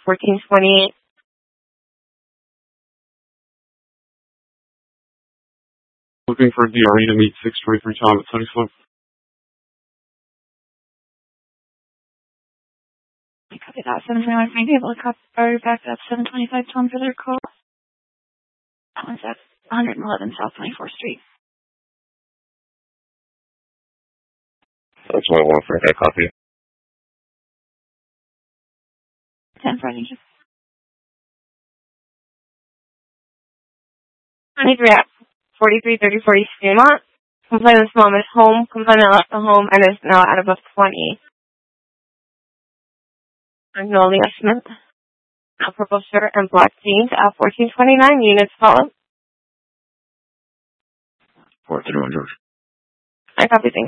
1428. Looking for DRE to meet 623 Tom at Sunny Slope. Copy that. 721 may be able to copy or back up 725 Tom for their call. That one's at 111 South 24th Street. That's what I want for that copy. 10 for you. 23 at 4334 East Fremont. Complainant's mom is home. Complainant left the home and is now at above 20. Magnolia Smith, purple shirt and black jeans at 1429 units follow. 431 George. I copy, thanks.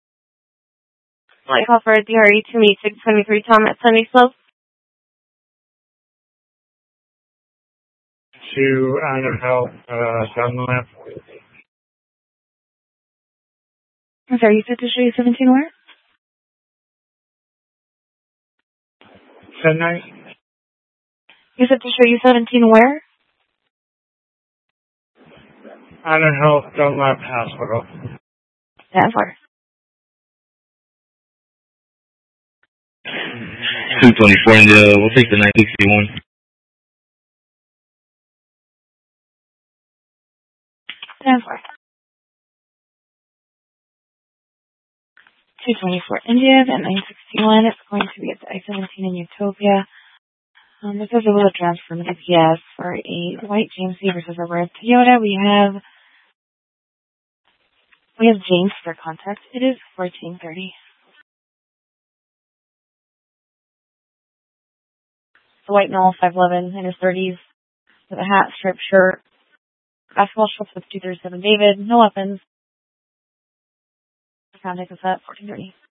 I call for a DRE to meet 623 Tom at Sunny Slope. To Annabelle Dunlap. I'm sorry, you said to show you 17 where? 10-9? You said to show you 17 where? Annabelle Dunlap Hospital. That's where. 224 and we'll take the 961. That's where. 224 India, that 961 is going to be at the I-17 in Utopia. This is a little transfer from UPS for a white GMC versus a red Toyota. We have James for contact. It is 1430. The white male, 5'11", in his 30s, with a hat, striped shirt, basketball shorts with 237 David, no weapons. Contact us at 1430.